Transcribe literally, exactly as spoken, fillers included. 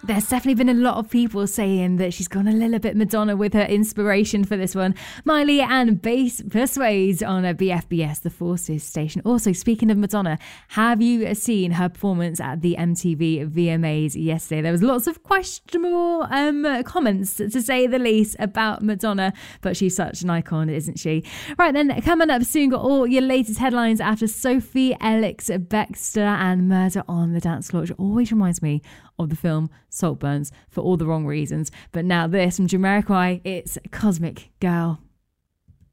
There's definitely been a lot of people saying that she's gone a little bit Madonna with her inspiration for this one. Miley and Bass Persuades on a B F B S, the Forces station. Also, speaking of Madonna, have you seen her performance at the M T V V M As yesterday? There was lots of questionable um, comments, to say the least, about Madonna, but she's such an icon, isn't she? Right then, coming up soon, got all your latest headlines after Sophie Ellis-Bextor and Murder on the Dance Floor, which always reminds me of the film Saltburns for all the wrong reasons. But now this from Jamiroquai, it's Cosmic Girl.